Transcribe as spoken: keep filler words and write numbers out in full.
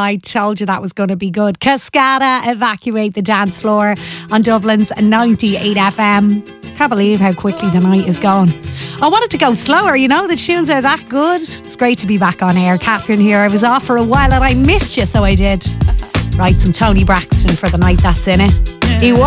I told you that was going to be good. Cascada, Evacuate the Dance Floor on Dublin's ninety-eight F M. Can't believe how quickly the night is gone. I wanted to go slower, you know, the tunes are that good. It's great to be back on air. Catherine here. I was off for a while and I missed you, so I did. Right, some Tony Braxton for the night that's in it. He